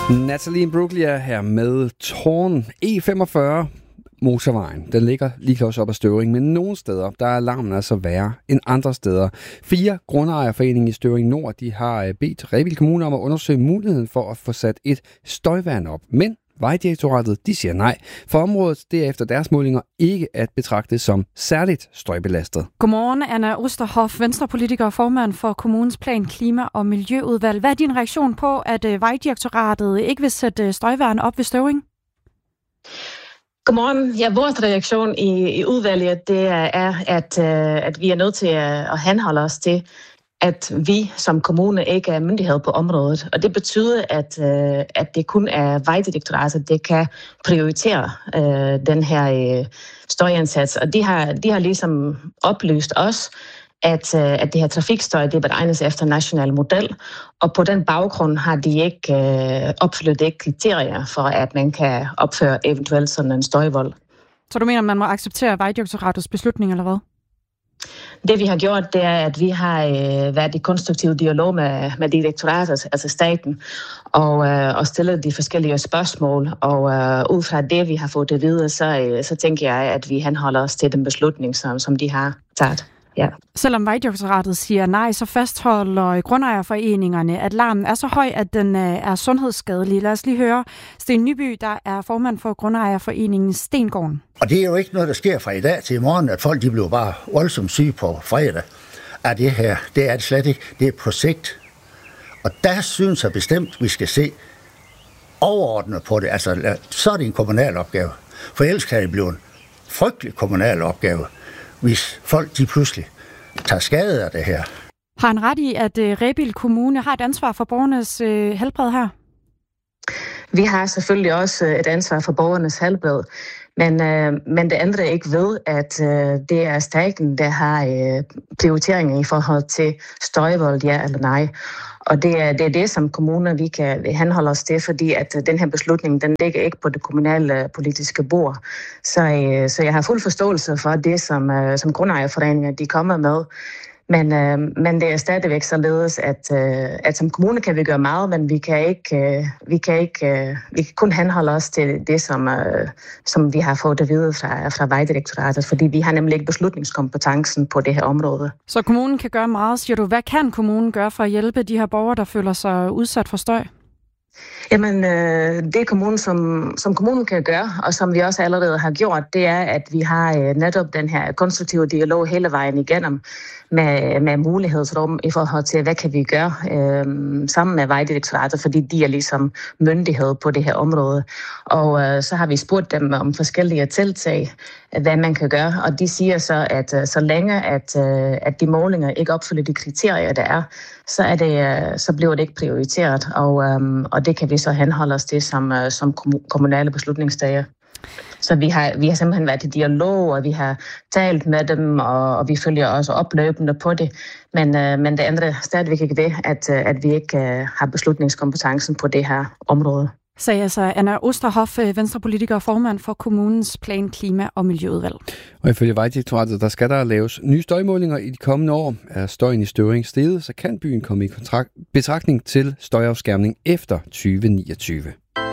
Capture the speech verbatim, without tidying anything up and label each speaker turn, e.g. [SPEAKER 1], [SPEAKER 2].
[SPEAKER 1] Natalie Imbruglia her med Tårn. E femogfyrre motorvejen, den ligger lige klods op ad Støvring, men nogle steder, der er alarmen altså værre end andre steder. Fire grundejerforeninger i Støvring Nord, de har bedt Rebild Kommune om at undersøge muligheden for at få sat et støjværn op. Men Vejdirektoratet, de siger nej, for området det er efter deres målinger ikke at betragte som særligt støjbelastet.
[SPEAKER 2] Godmorgen, Anna Osterhoff, Venstrepolitiker og formand for kommunens plan, klima- og miljøudvalg. Hvad er din reaktion på, at Vejdirektoratet ikke vil sætte støjværn op ved Støvring?
[SPEAKER 3] Godmorgen. Ja, vores reaktion i, i udvalget, det er, at, at vi er nødt til at henholde os til, at vi som kommune ikke er myndighed på området. Og det betyder, at, at det kun er Vejdirektoratet, der kan prioritere uh, den her uh, støjindsats. Og de har, de har ligesom oplyst os, at, uh, at det her trafikstøj, det beregnes efter national model. Og på den baggrund har de ikke uh, opfyldt ikke kriterier for, at man kan opføre eventuelt sådan en støjvold.
[SPEAKER 2] Så du mener, at man må acceptere Vejdirektoratets beslutning, eller hvad?
[SPEAKER 3] Det vi har gjort, det er, at vi har øh, været i konstruktiv dialog med, med direktoratet, altså staten, og, øh, og stillet de forskellige spørgsmål. Og øh, ud fra det, vi har fået det videre, så, øh, så tænker jeg, at vi henholder os til den beslutning, som, som de har taget. Ja.
[SPEAKER 2] Selvom Vejdirektoratet siger nej, så fastholder grundejerforeningerne, at larmen er så høj, at den er sundhedsskadelig. Lad os lige høre Sten Nyby, der er formand for grundejerforeningen Stengården.
[SPEAKER 4] Og det er jo ikke noget, der sker fra i dag til i morgen, at folk de bliver bare voldsomt syge på fredag. Er det her, det er det slet ikke. Det er på sigt. Og der synes jeg bestemt, vi skal se overordnet på det. Altså, så er det en kommunal opgave. For ellers kan det blive en frygtelig kommunal opgave, hvis folk de pludselig tager skade af det her.
[SPEAKER 2] Har han ret i, at Rebild Kommune har et ansvar for borgernes øh, helbred her?
[SPEAKER 3] Vi har selvfølgelig også et ansvar for borgernes helbred, men, øh, men det ændrer ikke ved, at øh, det er staten, der har øh, prioriteringer i forhold til støjvold, ja eller nej. Og det er, det er det, som kommuner vi kan henholde os til, fordi at den her beslutning, den ligger ikke på det kommunale politiske bord. Så, øh, så jeg har fuld forståelse for det, som, øh, som grundejerforeninger de kommer med. Men, øh, men det er stadigvæk således, at, øh, at som kommune kan vi gøre meget, men vi kan ikke, øh, vi kan ikke, øh, vi kan kun henholde os til det, som, øh, som vi har fået at vide fra, fra Vejdirektoratet, fordi vi har nemlig ikke beslutningskompetencen på det her område.
[SPEAKER 2] Så kommunen kan gøre meget, siger du. Hvad kan kommunen gøre for at hjælpe de her borgere, der føler sig udsat for støj?
[SPEAKER 3] Jamen, øh, det kommunen, som, som kommunen kan gøre, og som vi også allerede har gjort, det er, at vi har øh, netop den her konstruktive dialog hele vejen igennem med, med mulighedsrum i forhold til, hvad kan vi gøre øh, sammen med Vejdirektoratet, fordi de er ligesom myndighed på det her område. Og øh, så har vi spurgt dem om forskellige tiltag, hvad man kan gøre, og de siger så, at øh, så længe at, øh, at de målinger ikke opfylder de kriterier, der er, så, er det, øh, så bliver det ikke prioriteret, og, øh, og det kan vi så henholde os til som, øh, som kommunale beslutningstager. Så vi har, vi har simpelthen været i dialog, og vi har talt med dem, og, og vi følger også opløbende på det. Men, øh, men det ændrer stadigvæk ikke det, at, at vi ikke øh, har beslutningskompetencen på det her område.
[SPEAKER 2] Sagde altså Anna Osterhoff, venstrepolitiker og formand for kommunens plan, klima- og miljøudvalg. Og
[SPEAKER 1] ifølge Vejdirektoratet, der skal der laves nye støjmålinger i de kommende år. Er støjen i Støvring steget, så kan byen komme i kontrakt, betragtning til støjafskærmning efter tyve niogtyve.